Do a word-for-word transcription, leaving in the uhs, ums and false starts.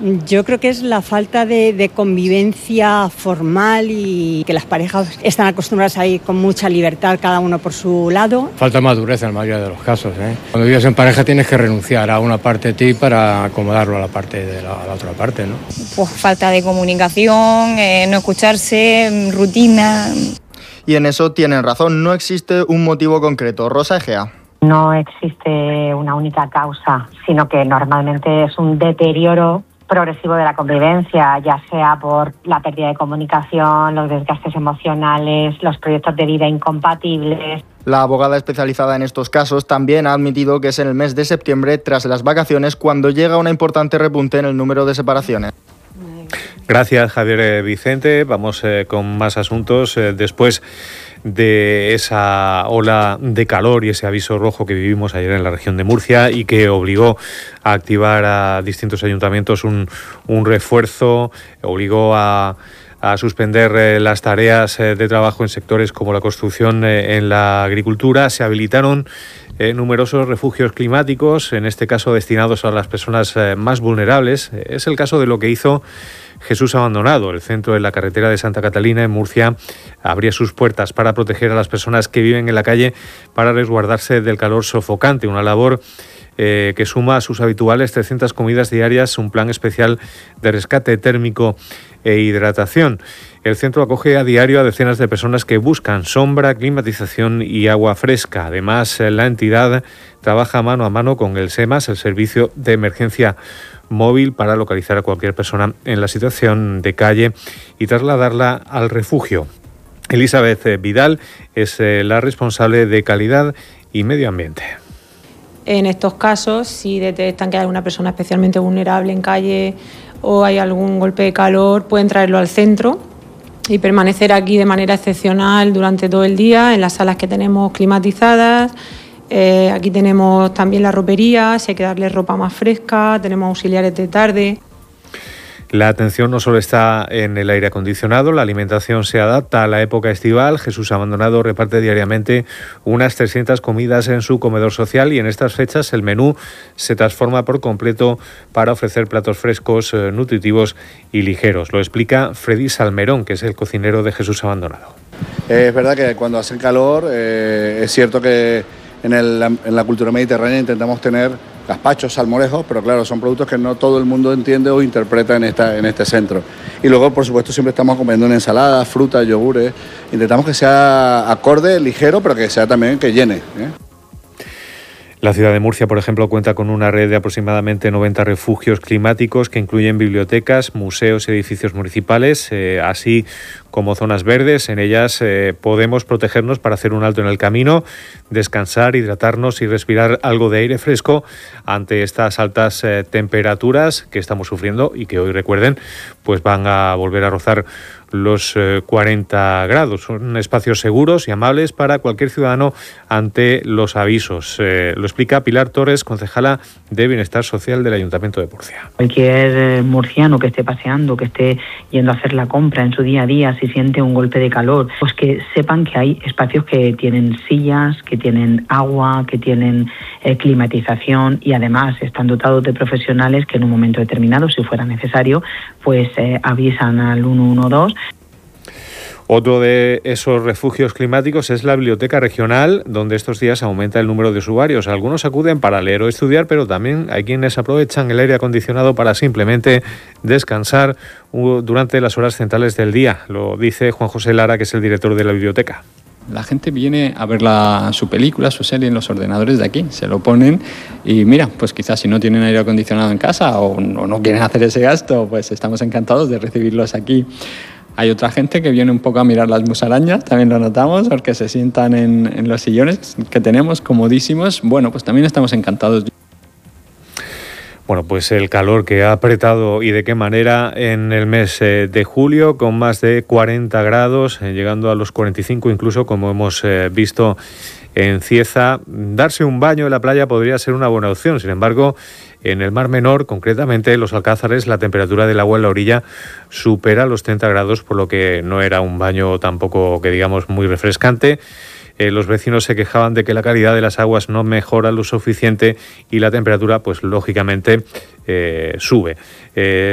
Yo creo que es la falta de, de convivencia formal y que las parejas están acostumbradas a ir con mucha libertad, cada uno por su lado. Falta madurez en la mayoría de los casos, ¿eh? Cuando vives en pareja tienes que renunciar a una parte de ti para acomodarlo a la parte de la, a la otra parte, ¿no? Pues falta de comunicación, eh, no escucharse, rutina. Y en eso tienen razón, no existe un motivo concreto. Rosa Egea. No existe una única causa, sino que normalmente es un deterioro progresivo de la convivencia, ya sea por la pérdida de comunicación, los desgastes emocionales, los proyectos de vida incompatibles. La abogada especializada en estos casos también ha admitido que es en el mes de septiembre, tras las vacaciones, cuando llega una importante repunte en el número de separaciones. Gracias, Javier Vicente. Vamos eh, con más asuntos. Eh, después de esa ola de calor y ese aviso rojo que vivimos ayer en la región de Murcia y que obligó a activar a distintos ayuntamientos un, un refuerzo, obligó a, a suspender eh, las tareas eh, de trabajo en sectores como la construcción, eh, en la agricultura, se habilitaron Eh, numerosos refugios climáticos, en este caso destinados a las personas eh, más vulnerables. Es el caso de lo que hizo Jesús Abandonado. El centro de la carretera de Santa Catalina, en Murcia, abría sus puertas para proteger a las personas que viven en la calle, para resguardarse del calor sofocante. Una labor eh, que suma a sus habituales trescientas comidas diarias, un plan especial de rescate térmico e hidratación. El centro acoge a diario a decenas de personas que buscan sombra, climatización y agua fresca. Además, la entidad trabaja mano a mano con el SEMAS, el Servicio de Emergencia Móvil, para localizar a cualquier persona en la situación de calle y trasladarla al refugio. Elizabeth Vidal es la responsable de calidad y medio ambiente. En estos casos, si detectan que hay alguna persona especialmente vulnerable en calle o hay algún golpe de calor, pueden traerlo al centro y permanecer aquí de manera excepcional durante todo el día en las salas que tenemos climatizadas. Eh, aquí tenemos también la ropería, si hay que darle ropa más fresca, tenemos auxiliares de tarde. La atención no solo está en el aire acondicionado, la alimentación se adapta a la época estival. Jesús Abandonado reparte diariamente unas trescientas comidas en su comedor social y en estas fechas el menú se transforma por completo para ofrecer platos frescos, eh, nutritivos y ligeros. Lo explica Freddy Salmerón, que es el cocinero de Jesús Abandonado. Eh, es verdad que cuando hace calor, eh, es cierto que en, el, en la cultura mediterránea intentamos tener gazpachos, salmorejos, pero claro, son productos que no todo el mundo entiende o interpreta en, esta, en este centro. Y luego, por supuesto, siempre estamos comiendo en ensaladas, frutas, yogures. Intentamos que sea acorde, ligero, pero que sea también que llene, ¿eh? La ciudad de Murcia, por ejemplo, cuenta con una red de aproximadamente noventa refugios climáticos que incluyen bibliotecas, museos y edificios municipales, eh, así como zonas verdes. En ellas eh, podemos protegernos para hacer un alto en el camino, descansar, hidratarnos y respirar algo de aire fresco ante estas altas eh, temperaturas que estamos sufriendo y que hoy, recuerden, pues van a volver a rozar los eh, cuarenta grados. Son espacios seguros y amables para cualquier ciudadano ante los avisos. Eh, lo explica Pilar Torres, concejala de Bienestar Social del Ayuntamiento de Murcia. Cualquier eh, murciano que esté paseando, que esté yendo a hacer la compra en su día a día, si siente un golpe de calor, pues que sepan que hay espacios que tienen sillas, que tienen agua, que tienen eh, climatización y además están dotados de profesionales que en un momento determinado, si fuera necesario, pues eh, avisan al uno uno dos. Otro de esos refugios climáticos es la Biblioteca Regional, donde estos días aumenta el número de usuarios. Algunos acuden para leer o estudiar, pero también hay quienes aprovechan el aire acondicionado para simplemente descansar durante las horas centrales del día. Lo dice Juan José Lara, que es el director de la biblioteca. La gente viene a ver la, su película, su serie en los ordenadores de aquí, se lo ponen y mira, pues quizás si no tienen aire acondicionado en casa o, o no quieren hacer ese gasto, pues estamos encantados de recibirlos aquí. Hay otra gente que viene un poco a mirar las musarañas, también lo notamos, porque se sientan en, en los sillones que tenemos comodísimos. Bueno, pues también estamos encantados. Bueno, pues el calor que ha apretado y de qué manera en el mes de julio, con más de cuarenta grados, llegando a los cuarenta y cinco incluso, como hemos visto en Cieza. Darse un baño en la playa podría ser una buena opción. Sin embargo, en el Mar Menor, concretamente en los Alcázares, la temperatura del agua en la orilla supera los treinta grados, por lo que no era un baño tampoco, que digamos, muy refrescante. Eh, los vecinos se quejaban de que la calidad de las aguas no mejora lo suficiente y la temperatura, pues lógicamente, eh, sube. Eh,